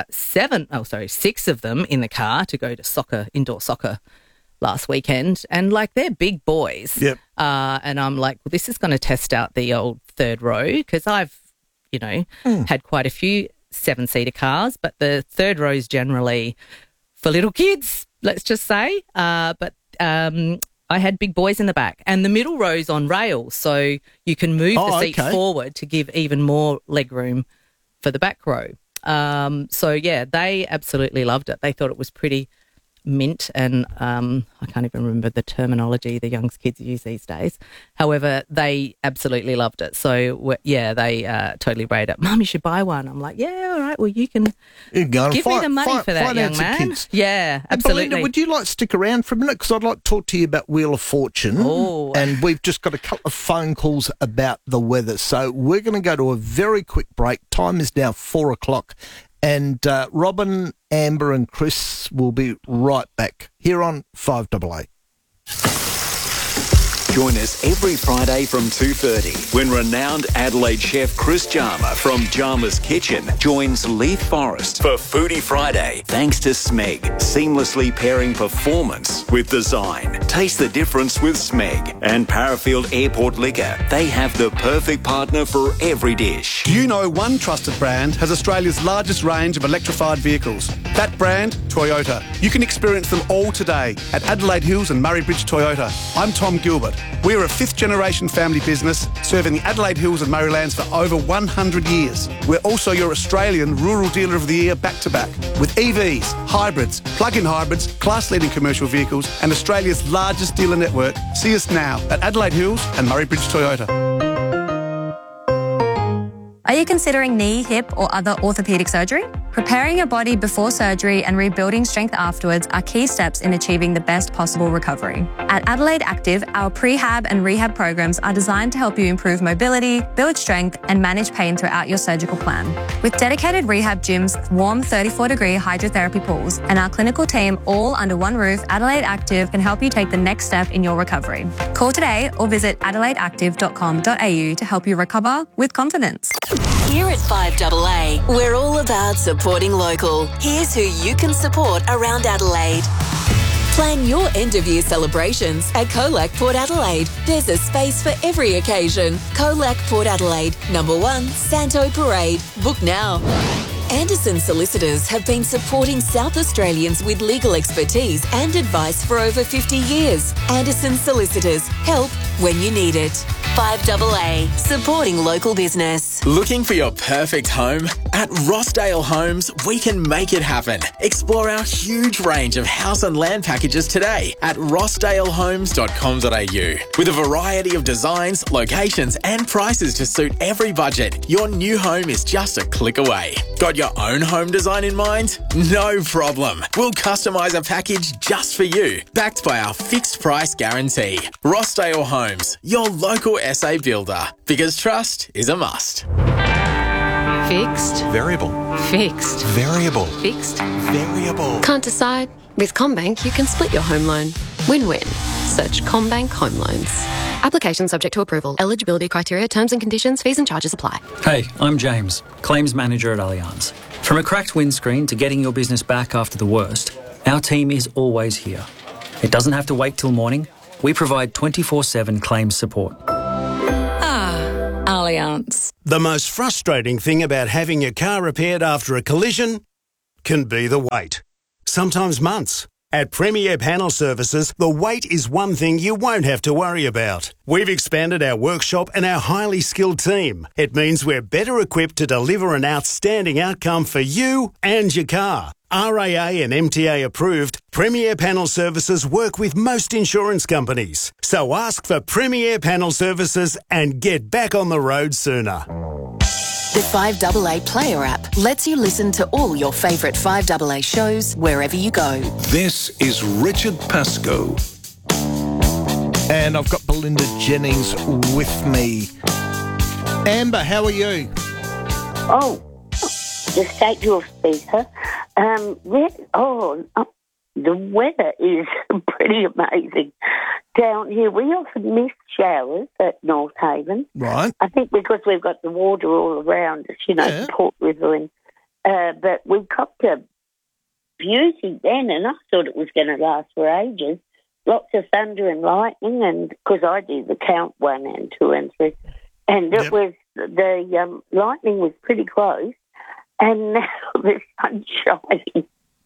6 of them in the car to go to indoor soccer last weekend. And like, they're big boys. Yep. And I'm like, well, this is going to test out the old third row because I've, had quite a few 7-seater cars, but the third row is generally for little kids, let's just say. But I had big boys in the back, and the middle row's on rails, so you can move the seat forward to give even more leg room for the back row. So, yeah, they absolutely loved it. They thought it was pretty mint, and I can't even remember the terminology the young kids use these days. However, they absolutely loved it. So, yeah, they totally raved it. "Mum, you should buy one." I'm like, "Yeah, all right, well, you can give me the money for that, young man." Kids. Yeah, absolutely. And Belinda, would you like to stick around for a minute? Because I'd like to talk to you about Wheel of Fortune. Oh. And we've just got a couple of phone calls about the weather. So we're going to go to a very quick break. Time is now 4 o'clock. And Robin, Amber and Chris will be right back here on 5AA. Join us every Friday from 2:30 when renowned Adelaide chef Chris Jarma from Jarma's Kitchen joins Leith Forrest for Foodie Friday. Thanks to Smeg, seamlessly pairing performance with design. Taste the difference with Smeg and Parafield Airport Liquor. They have the perfect partner for every dish. Do you know one trusted brand has Australia's largest range of electrified vehicles? That brand, Toyota. You can experience them all today at Adelaide Hills and Murray Bridge Toyota. I'm Tom Gilbert. We're a 5th-generation family business serving the Adelaide Hills and Murraylands for over 100 years. We're also your Australian Rural Dealer of the Year back-to-back with EVs, hybrids, plug-in hybrids, class-leading commercial vehicles and Australia's largest dealer network. See us now at Adelaide Hills and Murray Bridge Toyota. Are you considering knee, hip or other orthopaedic surgery? Preparing your body before surgery and rebuilding strength afterwards are key steps in achieving the best possible recovery. At Adelaide Active, our prehab and rehab programs are designed to help you improve mobility, build strength and manage pain throughout your surgical plan. With dedicated rehab gyms, warm 34-degree hydrotherapy pools and our clinical team all under one roof, Adelaide Active can help you take the next step in your recovery. Call today or visit adelaideactive.com.au to help you recover with confidence. Here at 5AA, we're all about supporting local. Here's who you can support around Adelaide. Plan your end-of-year celebrations at Colac Port Adelaide. There's a space for every occasion. Colac Port Adelaide, number 1, Santo Parade. Book now. Anderson Solicitors have been supporting South Australians with legal expertise and advice for over 50 years. Anderson Solicitors, help when you need it. 5AA, supporting local business. Looking for your perfect home? At Rossdale Homes, we can make it happen. Explore our huge range of house and land packages today at rossdalehomes.com.au. With a variety of designs, locations and prices to suit every budget, your new home is just a click away. Got your own home design in mind? No problem. We'll customise a package just for you, backed by our fixed price guarantee. Rossdale Homes, your local SA builder, because trust is a must. Fixed. Variable. Fixed. Variable. Fixed. Variable. Can't decide? With CommBank, you can split your home loan. Win-win. Search CommBank Home Loans. Application subject to approval. Eligibility criteria, terms and conditions, fees and charges apply. Hey, I'm James, Claims Manager at Allianz. From a cracked windscreen to getting your business back after the worst, our team is always here. It doesn't have to wait till morning. We provide 24/7 claims support. Allianz. The most frustrating thing about having your car repaired after a collision can be the wait. Sometimes months. At Premier Panel Services, the wait is one thing you won't have to worry about. We've expanded our workshop and our highly skilled team. It means we're better equipped to deliver an outstanding outcome for you and your car. RAA and MTA approved, Premier Panel Services work with most insurance companies. So ask for Premier Panel Services and get back on the road sooner. The 5AA Player app lets you listen to all your favourite 5AA shows wherever you go. This is Richard Pascoe. And I've got Belinda Jennings with me. Amber, how are you? Oh, just take your speaker. The weather is pretty amazing down here. We often miss showers at North Haven. Right. I think because we've got the water all around us, Port River. But we copped a beauty then, and I thought it was going to last for ages. Lots of thunder and lightning, and because I do the count 1 and 2 and 3. And it was, the lightning was pretty close, and now the sun's shining.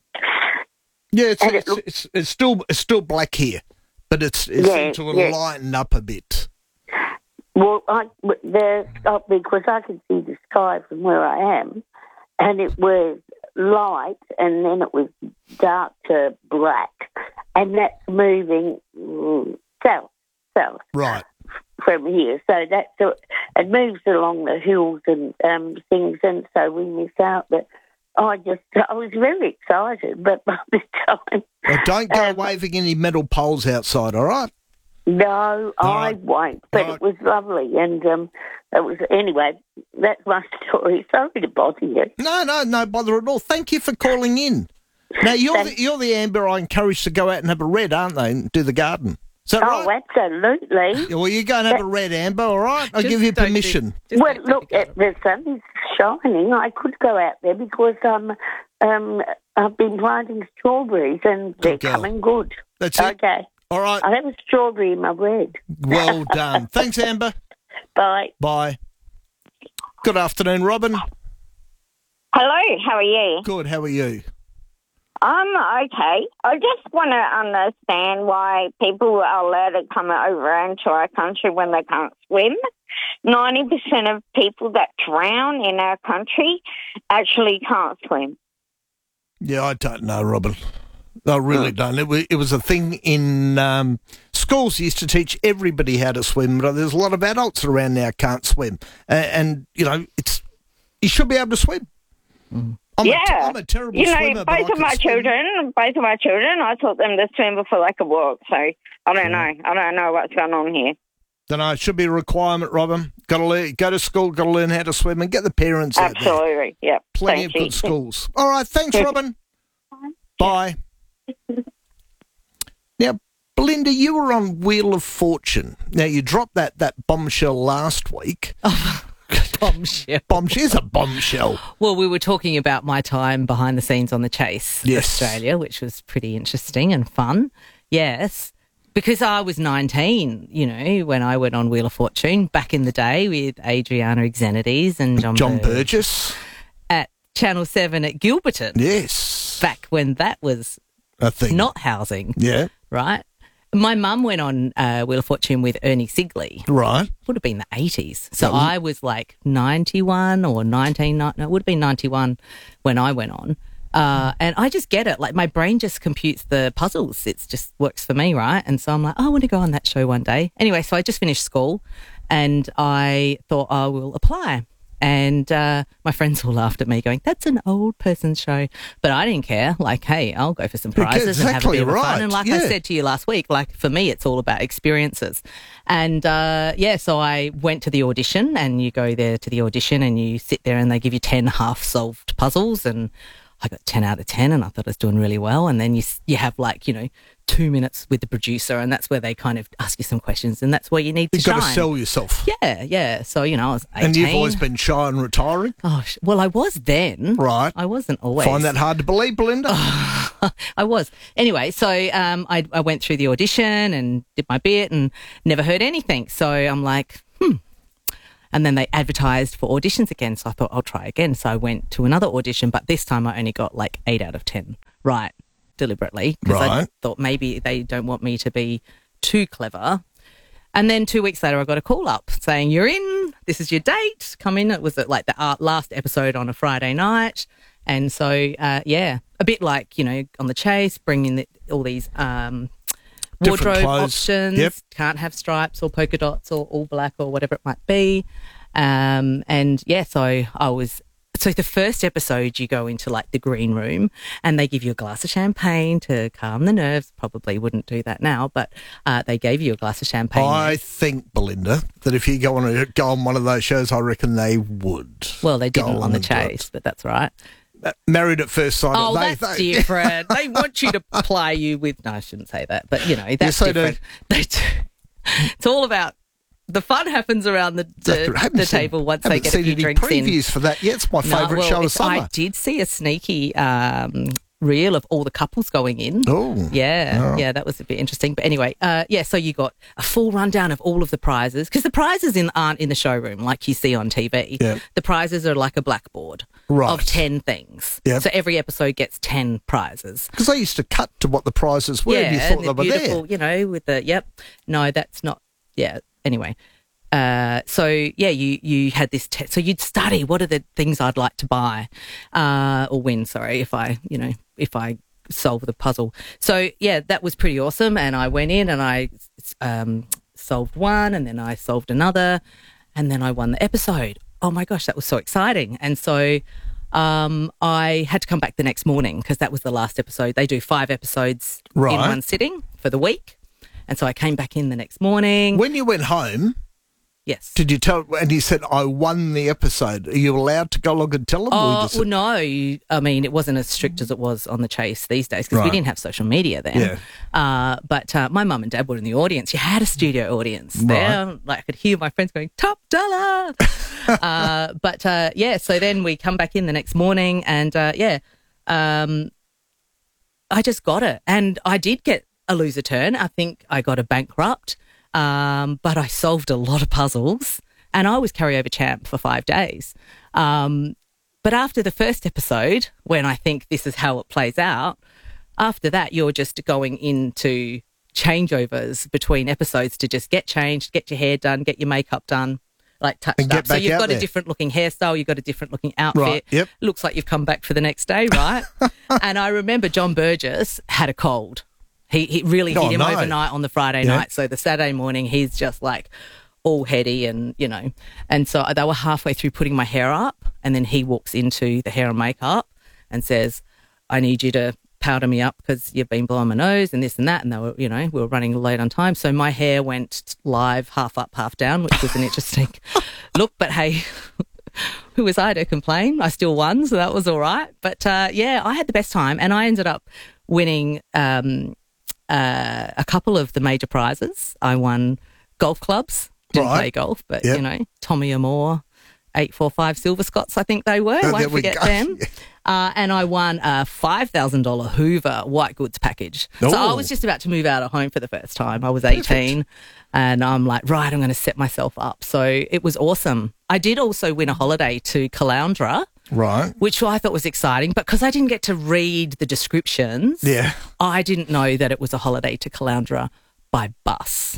Yeah, it's still black here, but it seems to lighten up a bit. Well, because I can see the sky from where I am, and it was light, and then it was dark to black, and that's moving south. Right. From here, so it moves along the hills and things, and so we miss out. But I was very excited, but by the time... Well, don't go waving any metal poles outside, all right? No, I won't, but it was lovely, and it was... Anyway, that's my story. Sorry to bother you. No bother at all. Thank you for calling in. Now, you're the Amber I encouraged to go out and have a red, aren't they, and do the garden? Is that right? Oh, absolutely. Well, you go and have a red, Amber, all right? I'll give you permission. Well, look, the sun is shining. I could go out there because I've been planting strawberries and they're coming good. That's it? Okay. All right. I'll have a strawberry in my bread. Well done. Thanks, Amber. Bye. Bye. Good afternoon, Robin. Hello, how are you? Good, how are you? I'm okay. I just want to understand why people are allowed to come over into our country when they can't swim. 90% of people that drown in our country actually can't swim. Yeah, I don't know, Robin. I really don't. It was a thing in schools used to teach everybody how to swim, but there's a lot of adults around now can't swim. And you should be able to swim. Mm. I'm a terrible swimmer. Both of my children, I taught them to swim before they could walk. So I don't know. I don't know what's going on here. Don't know. It should be a requirement, Robin. Got to go to school. Got to learn how to swim and get the parents out there. Absolutely. Yeah. Plenty of good schools. All right. Thanks, Robin. Bye. Now, Belinda, you were on Wheel of Fortune. Now, you dropped that bombshell last week. Bombshell. Bombshell's a bombshell. Well, we were talking about my time behind the scenes on The Chase Australia, which was pretty interesting and fun. Yes, because I was 19, when I went on Wheel of Fortune back in the day with Adriana Xenides and John Burgess at Channel 7 at Gilberton. Yes. Back when that was a thing. Not housing. Yeah. Right? My mum went on Wheel of Fortune with Ernie Sigley. Right. Would have been the 80s. So I was like 91 or 1990. No, it would have been 91 when I went on. And I just get it. Like, my brain just computes the puzzles. It just works for me, right? And so I'm like, I want to go on that show one day. Anyway, so I just finished school and I thought I will apply. And my friends all laughed at me going, that's an old person's show. But I didn't care. Like, hey, I'll go for some prizes and have a bit of fun. And like I said to you last week, like, for me, it's all about experiences. And, so I went to the audition, and you go there to the audition and you sit there and they give you 10 half-solved puzzles and I got 10 out of 10 and I thought I was doing really well. And then you have 2 minutes with the producer, and that's where they kind of ask you some questions, and that's where you need to shine. You've got to sell yourself. Yeah. So, I was 18. And you've always been shy and retiring? Oh, well, I was then. Right. I wasn't always. Find that hard to believe, Belinda? I was. Anyway, so I went through the audition and did my bit and never heard anything. So I'm like, And then they advertised for auditions again. So I thought, I'll try again. So I went to another audition, but this time I only got 8 out of 10. Right. Deliberately. Because I thought maybe they don't want me to be too clever. And then 2 weeks later, I got a call up saying, you're in. This is your date. Come in. It was the last episode on a Friday night. And so, a bit like, on The Chase, bringing all these wardrobe options. Yep. Can't have stripes or polka dots or all black or whatever it might be. So the first episode you go into the green room and they give you a glass of champagne to calm the nerves. Probably wouldn't do that now, but they gave you a glass of champagne. I think, Belinda, that if you go on one of those shows, I reckon they would. Well, they didn't on The Chase, but that's right. Married at First Sight. Oh, that's different. They want you to play you with... No, I shouldn't say that, but, that's different. It's all about... The fun happens around the table once they get a few drinks in. Haven't seen any previews for that yet. It's my favourite show of summer. I did see a sneaky reel of all the couples going in. Oh. Yeah, that was a bit interesting. But anyway, so you got a full rundown of all of the prizes, because the prizes aren't in the showroom like you see on TV. Yeah. The prizes are like a blackboard of 10 things. Yep. So every episode gets 10 prizes. Because they used to cut to what the prizes were and you thought they were beautiful, there. With the, no, that's not, anyway. You had this test. So you'd study, what are the things I'd like to buy or win, if I solve the puzzle. So, that was pretty awesome. And I went in and I solved one, and then I solved another, and then I won the episode. Oh, my gosh, that was so exciting. And so I had to come back the next morning because that was the last episode. They do 5 episodes in one sitting for the week. And so I came back in the next morning. When you went home... Yes. Did you tell? And you said, I won the episode. Are you allowed to go along and tell them? Oh, well, no. I mean, it wasn't as strict as it was on The Chase these days because we didn't have social media then. Yeah. But my mum and dad were in the audience. You had a studio audience there. I could hear my friends going, top dollar. So then we come back in the next morning and, I just got it. And I did get a loser turn. I think I got a bankrupt. But I solved a lot of puzzles and I was carryover champ for 5 days. But after the first episode, when I think this is how it plays out, after that, you're just going into changeovers between episodes to just get changed, get your hair done, get your makeup done, touched up. So you've got a different looking hairstyle, you've got a different looking outfit. Right, yep. Looks like you've come back for the next day, right? And I remember John Burgess had a cold. He really hit him overnight on the Friday night. So the Saturday morning, he's just all heady and, And so they were halfway through putting my hair up and then he walks into the hair and makeup and says, I need you to powder me up because you've been blowing my nose and this and that. And they were, we were running late on time. So my hair went live, half up, half down, which was an interesting look. But hey, who was I to complain? I still won, so that was all right. But I had the best time and I ended up winning a couple of the major prizes. I won golf clubs. Didn't play golf, but, Tommy Amore, 845 Silver Scots, I think they were. Won't forget them. And I won a $5,000 Hoover white goods package. So I was just about to move out of home for the first time. I was 18 and I'm like, right, I'm going to set myself up. So it was awesome. I did also win a holiday to Caloundra. Right. Which I thought was exciting, but because I didn't get to read the descriptions, I didn't know that it was a holiday to Caloundra by bus.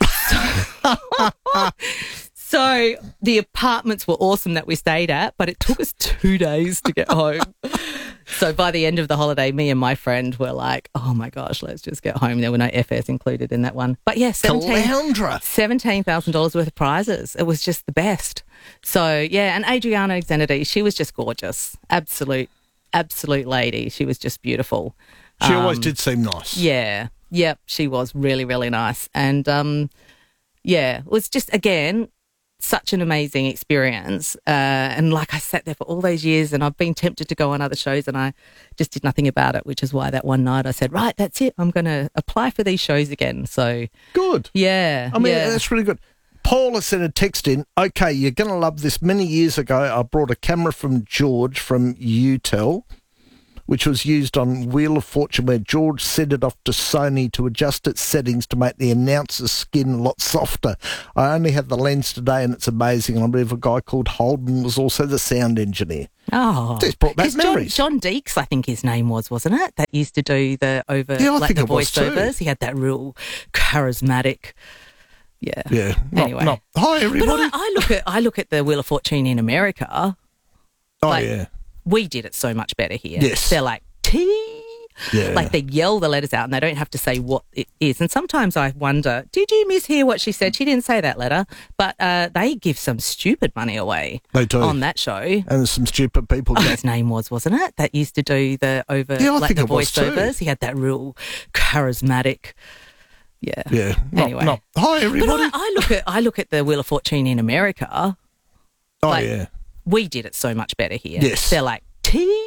So the apartments were awesome that we stayed at, but it took us 2 days to get home. So by the end of the holiday, me and my friend were like, oh my gosh, let's just get home. There were no airfares included in that one. But $17,000 worth of prizes. It was just the best. So, and Adriana Zenedy, she was just gorgeous. Absolute lady. She was just beautiful. She always did seem nice. Yeah. Yep. She was really, really nice. And, it was just, again, such an amazing experience. And like I sat there for all those years and I've been tempted to go on other shows and I just did nothing about it, which is why that one night I said, right, that's it. I'm going to apply for these shows again. So good. Yeah. I mean, that's really good. Paula sent a text in. Okay, you're going to love this. Many years ago, I brought a camera from George from UTEL, which was used on Wheel of Fortune, where George sent it off to Sony to adjust its settings to make the announcer's skin a lot softer. I only have the lens today and it's amazing. I believe a guy called Holden was also the sound engineer. Oh. It's brought back memories. John Deeks, I think his name was, wasn't it? That used to do the voiceovers. He had that real charismatic... Yeah. Anyway. Hi, everybody. But I look at the Wheel of Fortune in America. Yeah. We did it so much better here. Yes. They're like, T. Yeah. Like they yell the letters out and they don't have to say what it is. And sometimes I wonder, did you mishear what she said? She didn't say that letter. But they give some stupid money away on that show. And there's some stupid people. His name was, wasn't it? That used to do the voiceovers. He had that real charismatic... Yeah. Anyway. Hi, everybody. But I look at the Wheel of Fortune in America. We did it so much better here. Yes. They're like, T.